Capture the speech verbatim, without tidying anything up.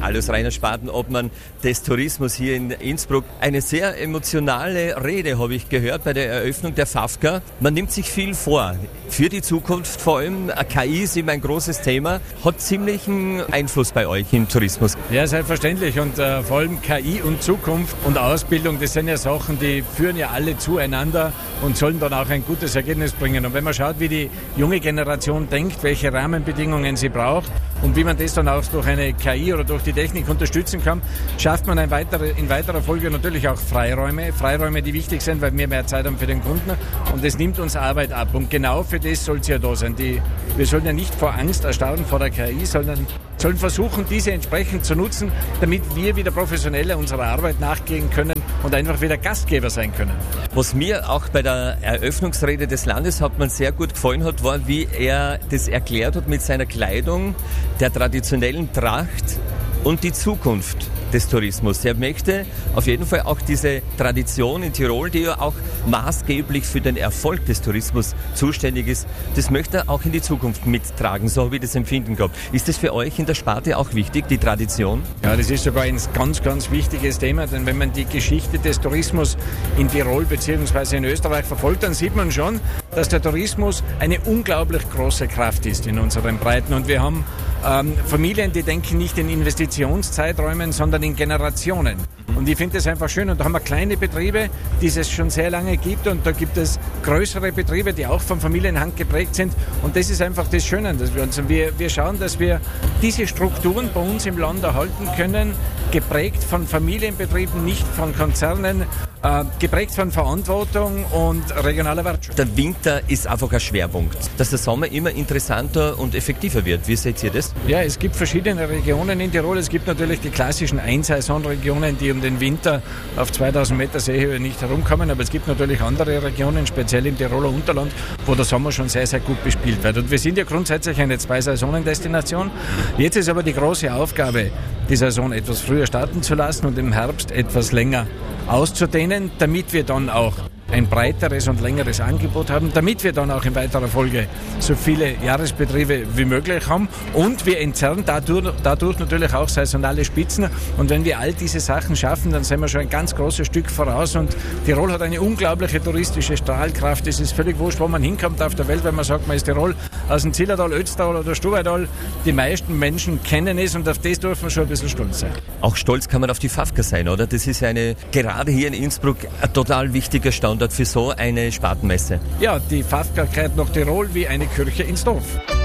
Alois Rainer Spaten-Obmann des Tourismus hier in Innsbruck. Eine sehr emotionale Rede habe ich gehört bei der Eröffnung der FAFCA. Man nimmt sich viel vor. Für die Zukunft vor allem. K I ist immer ein großes Thema. Hat ziemlichen Einfluss bei euch im Tourismus. Ja, selbstverständlich. Und äh, vor allem K I und Zukunft und Ausbildung, das sind ja Sachen, die führen ja alle zueinander und sollen dann auch ein gutes Ergebnis bringen. Und wenn man schaut, wie die junge Generation denkt, welche Rahmenbedingungen sie braucht und wie man das dann auch durch eine K I oder durch die Technik unterstützen kann, schafft man ein weitere, in weiterer Folge natürlich auch Freiräume. Freiräume, die wichtig sind, weil wir mehr Zeit haben für den Kunden. Und das nimmt uns Arbeit ab. Und genau für das soll es ja da sein. Die, wir sollen ja nicht vor Angst erstarren vor der K I, sondern sollen versuchen, diese entsprechend zu nutzen, damit wir wieder professioneller unserer Arbeit nachgehen können und einfach wieder Gastgeber sein können. Was mir auch bei der Eröffnungsrede des Landeshauptmanns sehr gut gefallen hat, war, wie er das erklärt hat mit seiner Kleidung, der traditionellen Tracht und die Zukunft des Tourismus. Er möchte auf jeden Fall auch diese Tradition in Tirol, die ja auch maßgeblich für den Erfolg des Tourismus zuständig ist, das möchte er auch in die Zukunft mittragen, so habe ich das Empfinden gehabt. Ist das für euch in der Sparte auch wichtig, die Tradition? Ja, das ist sogar ein ganz, ganz wichtiges Thema, denn wenn man die Geschichte des Tourismus in Tirol bzw. in Österreich verfolgt, dann sieht man schon, dass der Tourismus eine unglaublich große Kraft ist in unseren Breiten. Und wir haben ähm, Familien, die denken nicht in Investitionszeiträumen, sondern in Generationen. Und ich finde das einfach schön. Und da haben wir kleine Betriebe, die es schon sehr lange gibt. Und da gibt es größere Betriebe, die auch von Familienhand geprägt sind. Und das ist einfach das Schöne, dass wir uns, wir, wir schauen, dass wir diese Strukturen bei uns im Land erhalten können, geprägt von Familienbetrieben, nicht von Konzernen, äh, geprägt von Verantwortung und regionaler Wirtschaft. Der Winter ist einfach ein Schwerpunkt, dass der Sommer immer interessanter und effektiver wird. Wie seht ihr das? Ja, es gibt verschiedene Regionen in Tirol. Es gibt natürlich die klassischen Einsaisonregionen, die um den Winter auf zweitausend Meter Seehöhe nicht herumkommen, aber es gibt natürlich andere Regionen, speziell im Tiroler Unterland, wo der Sommer schon sehr, sehr gut bespielt wird. Und wir sind ja grundsätzlich eine Zwei-Saisonen-Destination. Jetzt ist aber die große Aufgabe, die Saison etwas früher starten zu lassen und im Herbst etwas länger auszudehnen, damit wir dann auch ein breiteres und längeres Angebot haben, damit wir dann auch in weiterer Folge so viele Jahresbetriebe wie möglich haben. Und wir entzerren dadurch, dadurch natürlich auch saisonale Spitzen. Und wenn wir all diese Sachen schaffen, dann sind wir schon ein ganz großes Stück voraus. Und Tirol hat eine unglaubliche touristische Strahlkraft. Es ist völlig wurscht, wo man hinkommt auf der Welt, wenn man sagt, man ist Tirol, aus dem Zillertal, Ötztal oder Stubaital. Die meisten Menschen kennen es und auf das dürfen wir schon ein bisschen stolz sein. Auch stolz kann man auf die FAFCA sein, oder? Das ist eine, gerade hier in Innsbruck, ein total wichtiger Standort für so eine Spatenmesse. Ja, die FAFCA kehrt nach Tirol wie eine Kirche ins Dorf.